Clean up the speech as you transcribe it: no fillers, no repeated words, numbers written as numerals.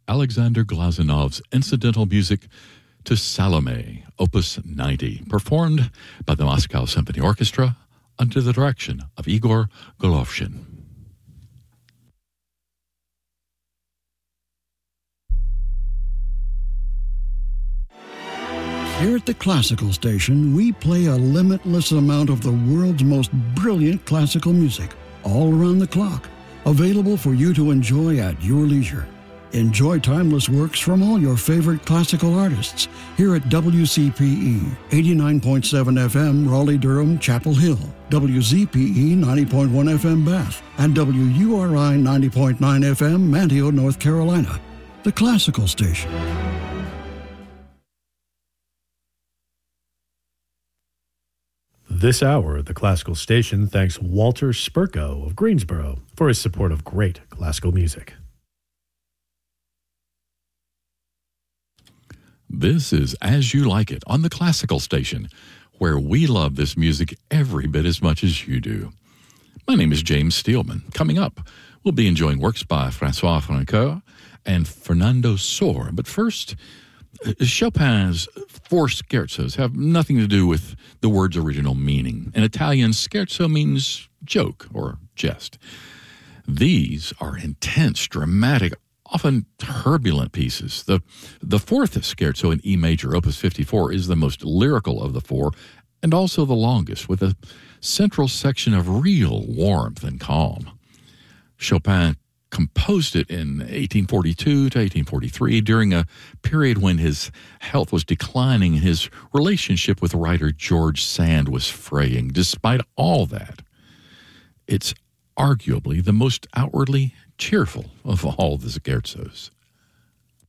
Alexander Glazunov's incidental music to Salome, Opus 90, performed by the Moscow Symphony Orchestra under the direction of Igor Golovshin. Here at the Classical Station, we play a limitless amount of the world's most brilliant classical music, all around the clock, available for you to enjoy at your leisure. Enjoy timeless works from all your favorite classical artists here at WCPE 89.7 FM Raleigh-Durham Chapel Hill, WZPE 90.1 FM Bath, and WURI 90.9 FM Manteo, North Carolina. The Classical Station. This hour of the Classical Station thanks Walter Spurko of Greensboro for his support of great classical music. This is As You Like It on the Classical Station, where we love this music every bit as much as you do. My name is James Steelman. Coming up, we'll be enjoying works by François Francoeur and Fernando Sor. But first, Chopin's four scherzos have nothing to do with the word's original meaning. In Italian, scherzo means joke or jest. These are intense, dramatic, often turbulent pieces. The fourth scherzo in E major, Opus 54, is the most lyrical of the four and also the longest, with a central section of real warmth and calm. Chopin composed it in 1842 to 1843 during a period when his health was declining and his relationship with writer George Sand was fraying. Despite all that, it's arguably the most outwardly cheerful of all the scherzos.